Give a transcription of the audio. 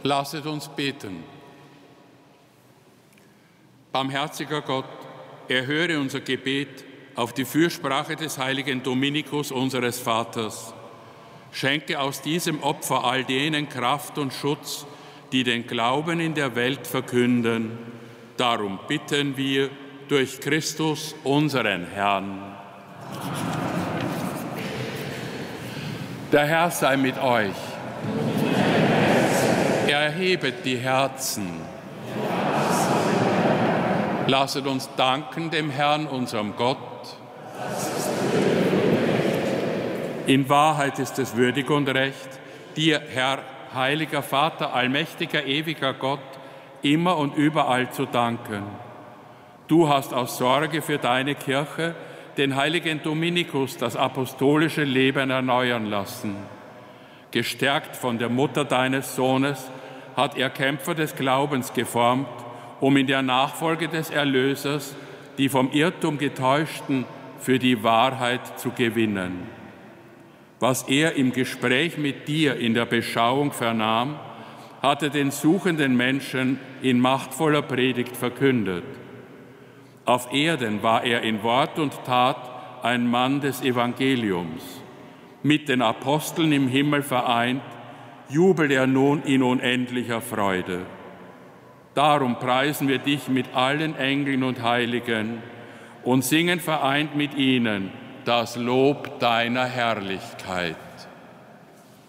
Lasset uns beten. Barmherziger Gott, erhöre unser Gebet auf die Fürsprache des heiligen Dominikus, unseres Vaters. Schenke aus diesem Opfer all denen Kraft und Schutz, die den Glauben in der Welt verkünden. Darum bitten wir durch Christus, unseren Herrn. Der Herr sei mit euch. Erhebet die Herzen. Lasset uns danken dem Herrn, unserem Gott. In Wahrheit ist es würdig und recht, dir, Herr, heiliger Vater, allmächtiger, ewiger Gott, immer und überall zu danken. Du hast aus Sorge für deine Kirche den heiligen Dominikus das apostolische Leben erneuern lassen. Gestärkt von der Mutter deines Sohnes hat er Kämpfer des Glaubens geformt, um in der Nachfolge des Erlösers die vom Irrtum Getäuschten für die Wahrheit zu gewinnen. Was er im Gespräch mit dir in der Beschauung vernahm, hat er den suchenden Menschen in machtvoller Predigt verkündet. Auf Erden war er in Wort und Tat ein Mann des Evangeliums. Mit den Aposteln im Himmel vereint, jubelt er nun in unendlicher Freude. Darum preisen wir dich mit allen Engeln und Heiligen und singen vereint mit ihnen das Lob deiner Herrlichkeit.